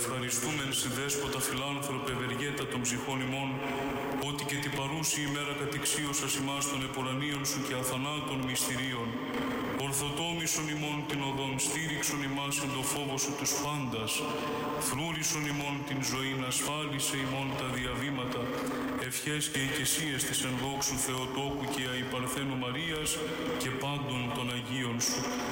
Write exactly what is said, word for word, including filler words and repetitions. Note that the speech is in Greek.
ευχαριστούμεν σοι δέσποτα φιλάνθρωπε ευεργέτα των ψυχών ημών, ότι και την παρούση ημέρα κατεξίωσας ημάς των επουρανίων σου και αθανάτων μυστηρίων, ορθοτόμησον ημών την οδόν, στήριξον ημάς εν το φόβο σου τους πάντας, φρούρισον ημών την ζωήν, ασφάλισε ημών τα διαβήματα, ευχές και οικεσίες της εν δόξου Θεοτόκου και αϊπαρθένου Μαρίας και πάντων των Αγίων σου.